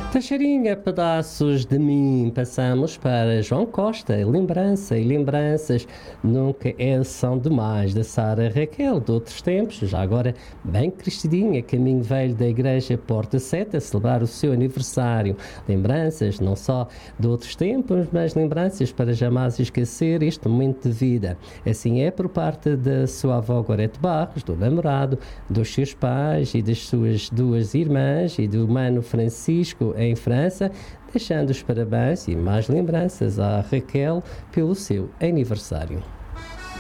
Teixeirinha, pedaços de mim, passamos para João Costa, lembrança e lembranças nunca são demais, da Sara Raquel, de outros tempos, já agora bem crescidinha, caminho velho da igreja Porta Seta, a celebrar o seu aniversário. Lembranças não só de outros tempos, mas lembranças para jamais esquecer este momento de vida. Assim é por parte da sua avó Gorete Barros, do namorado, dos seus pais e das suas duas irmãs e do mano Francisco em França, deixando os parabéns e mais lembranças à Raquel pelo seu aniversário.